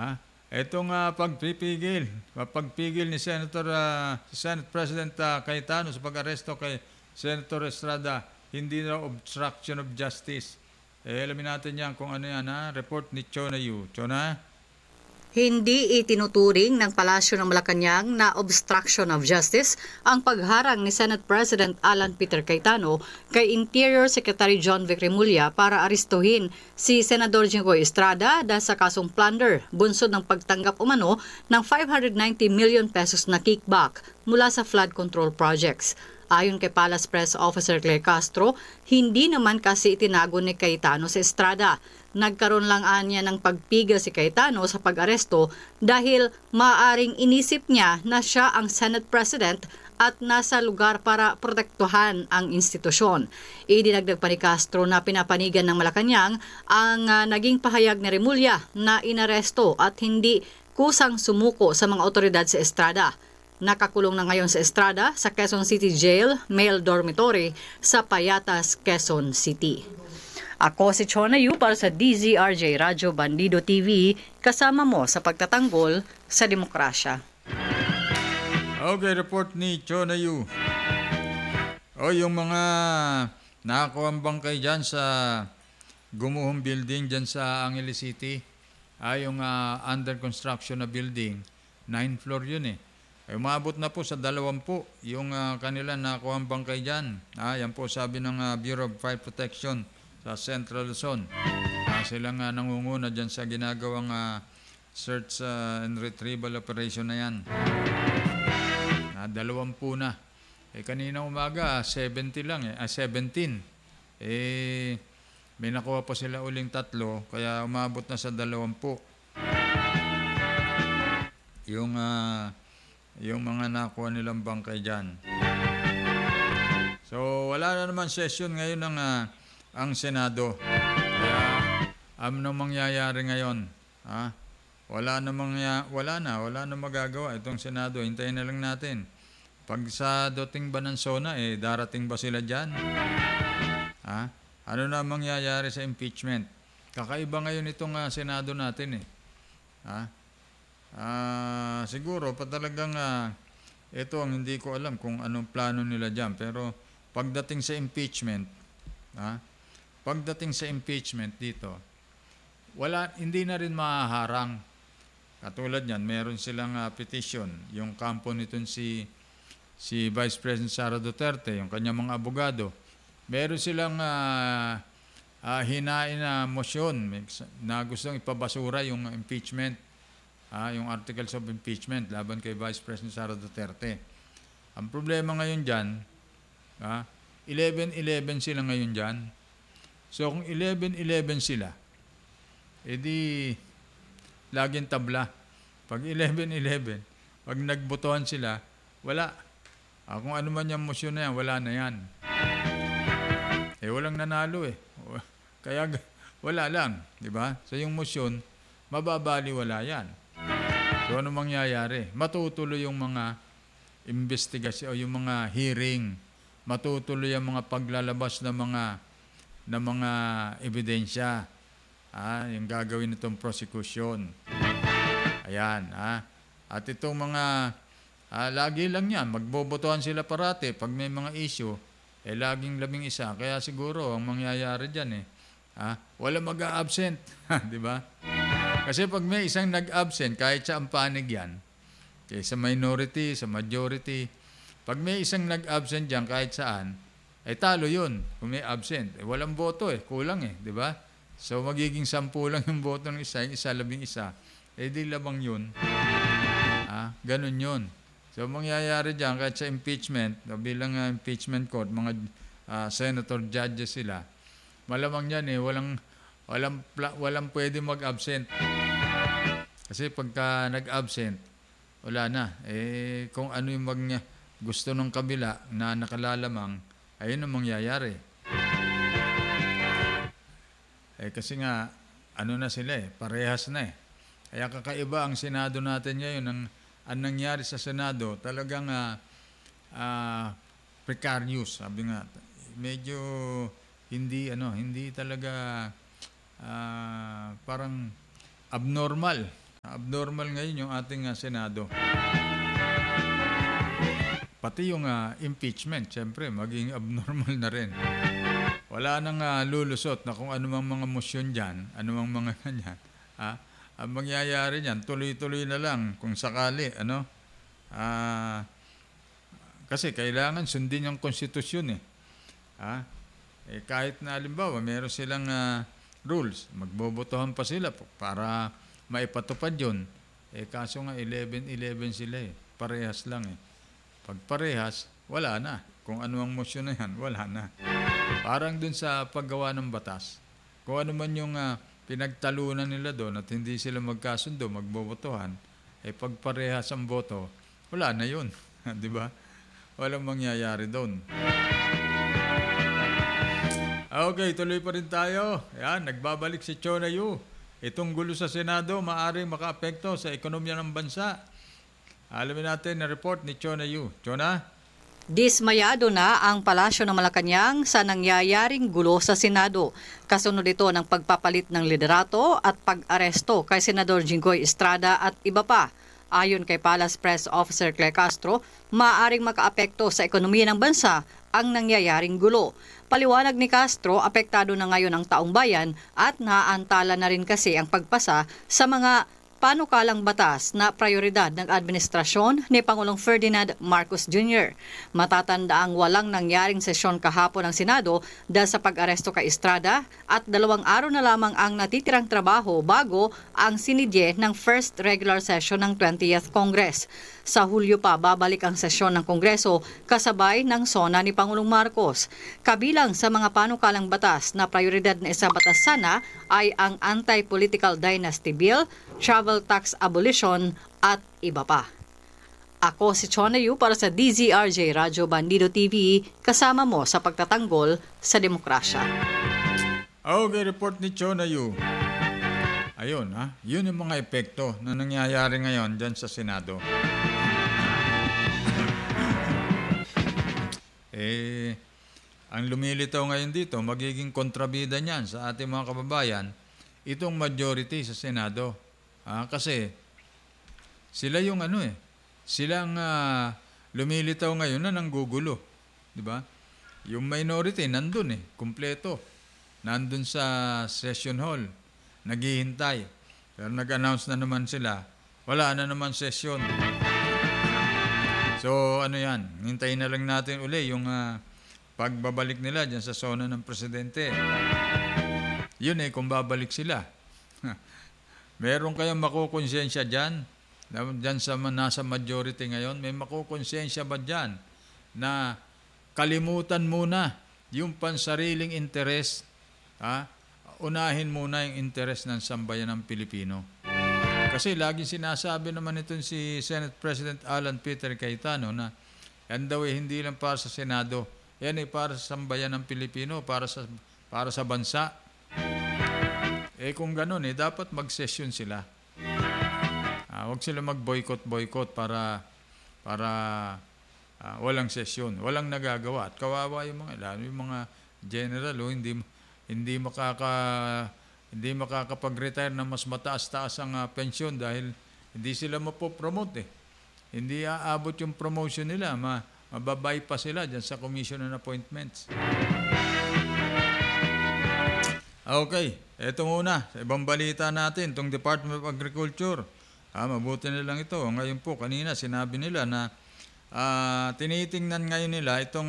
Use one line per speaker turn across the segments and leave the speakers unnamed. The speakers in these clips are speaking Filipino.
Itong pagpigil ni Senate President Cayetano sa pag-aresto kay Senator Estrada, hindi na obstruction of justice. Alamin natin yan kung ano yan, report ni Chona Yu. Chona?
Hindi itinuturing ng Palasyo ng Malacanang na obstruction of justice ang pagharang ni Senate President Alan Peter Cayetano kay Interior Secretary John Vic Remulla para arestuhin si Senador Jinggoy Estrada dahil sa kasong plunder, bunsod ng pagtanggap umano ng 590 million pesos na kickback mula sa flood control projects. Ayon kay Palace Press Officer Claire Castro, hindi naman kasi itinago ni Cayetano sa Estrada. Nagkaroon lang anya ng pagpigil si Cayetano sa pag-aresto dahil maaring inisip niya na siya ang Senate President at nasa lugar para protektuhan ang institusyon. Idinagdag pa ni Castro na pinapanigan ng Malacanang ang naging pahayag ni Remulla na inaresto at hindi kusang sumuko sa mga otoridad sa Estrada. Nakakulong na ngayon sa Estrada sa Quezon City Jail, male dormitory sa Payatas, Quezon City. Ako si Chona Yu para sa DZRJ Radyo Bandido TV, kasama mo sa pagtatanggol sa demokrasya.
Okay, report ni Chona Yu. Yung mga nakakuhang bangkay dyan sa gumuhong building dyan sa Angeles City, yung under construction na building, 9th floor yun umabot na po sa 20 yung kanila nakuhang bangkay dyan. Yan po sabi ng Bureau of Fire Protection sa Central Luzon. Sila nga nangunguna dyan sa ginagawang search and retrieval operation na yan. 20 na. Kanina umaga, 70 lang 17. May nakuha pa sila uling 3, kaya umabot na sa 20. Yung mga nakuha nilang bangkay dyan. So, wala na naman session ngayon ng ang Senado. Kaya, ano mangyayari ngayon? Wala na magagawa itong Senado. Hintayin na lang natin. Pag sa dating ba ng SONA, darating ba sila dyan? Ano na mangyayari sa impeachment? Kakaiba ngayon itong Senado natin siguro pa talagang ito ang hindi ko alam kung anong plano nila dyan, pero pagdating sa impeachment dito, hindi na rin mahaharang. Katulad yan, meron silang petition, yung kampo nitong si Vice President Sara Duterte, yung kanyang mga abogado, meron silang hinain na motion na gustong ipabasura yung impeachment, yung articles of impeachment laban kay Vice President Sara Duterte. Ang problema ngayon dyan, 11-11 sila ngayon dyan. So kung 11-11 sila, edi laging tabla. Pag 11-11, pag nagbotohan sila, wala. Kung ano man yung motion na yan, wala na yan. Walang nanalo Kaya wala lang, di ba? So yung motion, mababaliwala yan. So ano mangyayari? Matutuloy yung mga investigasyon o yung mga hearing. Matutuloy ang mga paglalabas ng mga ebidensya. Yung gagawin nitong prosecution. Ayan. At itong mga lagi lang yan. Magbobotohan sila parati. Pag may mga issue, laging 11. Kaya siguro ang mangyayari dyan wala mag-a-absent. Di ba? Kasi pag may isang nag-absent, kahit sa panig yan, sa minority, sa majority, pag may isang nag-absent dyan kahit saan, talo yun. Kung may absent, walang boto kulang di ba? So magiging 10 lang yung boto ng isa, yung isa 11, di labang yun. Ganun yun. So mangyayari dyan, kahit sa impeachment, bilang impeachment court, mga senator judges sila, malamang yan walang pwede mag-absent. Kasi pagka nag-absent, wala na. Kung ano yung gusto ng kabila na nakalalamang, ayun ang mangyayari. Kasi nga, ano na sila parehas na Kaya kakaiba ang Senado natin ngayon. Ang nangyari sa Senado, talagang precarious, sabi nga. Medyo hindi talaga parang abnormal abnormal ngayon yung ating Senado. Pati yung impeachment, siyempre, maging abnormal na rin. Wala nang lulusot na kung anumang mga motion dyan, anumang mga ganyan. Ang mangyayari niyan, tuloy-tuloy na lang kung sakali, kasi kailangan sundin yung konstitusyon eh. Kahit na halimbawa, meron silang rules, magbobotohan pa sila para maipatupad yun. Kaso nga 11-11 sila eh. Parehas lang eh. Pag parehas, wala na. Kung ano ang motion na yan, wala na. Parang dun sa paggawa ng batas. Kung ano man yung pinagtalunan nila doon at hindi sila magkasundo, magbobotohan, pag parehas ang boto, wala na yun. Di ba? Walang mangyayari doon. Okay, tuloy pa rin tayo. Yan, nagbabalik si Chona Yu. Itong gulo sa Senado, maaaring makaapekto sa ekonomiya ng bansa. Alamin natin na report ni Chona Yu. Chona?
Dismayado na ang Palasyo ng Malacanang sa nangyayaring gulo sa Senado. Kasunod ito ng pagpapalit ng liderato at pag-aresto kay Senador Jinggoy Estrada at iba pa. Ayon kay Palace Press Officer Claire Castro, maaaring makaapekto sa ekonomiya ng bansa ang nangyayaring gulo. Paliwanag ni Castro, apektado na ngayon ang taong bayan at naaantala na rin kasi ang pagpasa sa mga panukalang batas na prioridad ng administrasyon ni Pangulong Ferdinand Marcos Jr. Matatanda ang walang nangyaring sesyon kahapon ng Senado dahil sa pag-aresto kay Estrada at 2 araw na lamang ang natitirang trabaho bago ang sinidye ng first regular session ng 20th Congress. Sa Hulyo pa babalik ang sesyon ng Kongreso kasabay ng SONA ni Pangulong Marcos. Kabilang sa mga panukalang batas na prioridad na isa batas sana ay ang Anti-Political Dynasty Bill, Travel Tax Abolition at iba pa. Ako si Chona Yu para sa DZRJ Radyo Bandido TV, kasama mo sa pagtatanggol sa demokrasya.
Okay, report ni Chona Yu. Ayun, yun yung mga epekto na nangyayari ngayon dyan sa Senado. Ang lumilitaw ngayon dito, magiging kontrabida niyan sa ating mga kababayan, itong majority sa Senado. Kasi sila yung silang lumilitaw ngayon na nanggugulo. Diba? Yung minority nandun kumpleto. Nandun sa session hall. Naghihintay. Pero nag-announce na naman sila, wala na naman session. So yan, hintayin na lang natin uli yung pagbabalik nila dyan sa SONA ng Presidente. Yun kung babalik sila. Meron kayong makukonsensya dyan sa nasa majority ngayon, may makukonsensya ba dyan na kalimutan muna yung pansariling interes, unahin muna yung interes ng sambayan ng Pilipino. Kasi laging sinasabi naman ito si Senate President Alan Peter Cayetano na yan daw hindi lang para sa Senado, yan para sa sambayan ng Pilipino, para sa bansa. Kung ganun dapat mag-session sila. Huwag sila mag-boycott para walang session, walang nagagawa. At kawawa yung mga general, hindi makakapag-retire na mas mataas-taas ang pensyon dahil hindi sila mapopromote. Hindi aabot yung promotion nila, mababay pa sila dyan sa commission on appointments. Okay, eto muna. Sa ibang balita natin, itong Department of Agriculture. Mabuti na lang ito. Ngayon po, kanina sinabi nila na tinitingnan ngayon nila itong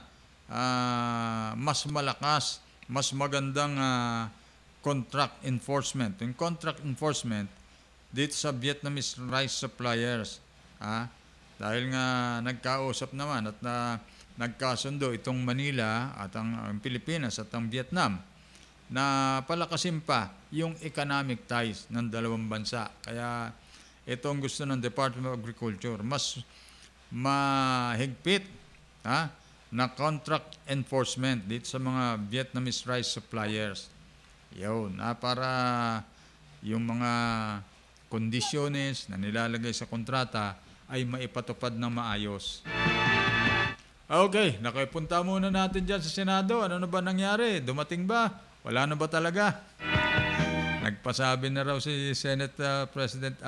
mas malakas, mas magandang contract enforcement. Yung contract enforcement dito sa Vietnamese rice suppliers. Dahil nga nagkausap naman at nagkasundo itong Manila at ang Pilipinas at ang Vietnam na palakasin pa yung economic ties ng dalawang bansa. Kaya ito ang gusto ng Department of Agriculture. Mas mahigpit na contract enforcement dito sa mga Vietnamese rice suppliers. Yun, para yung mga kondisyones na nilalagay sa kontrata ay maipatupad ng maayos. Okay, nakipunta muna natin dyan sa Senado. Ano na ba nangyari? Dumating ba? Wala na ba talaga? Nagpasabi na raw si Senate President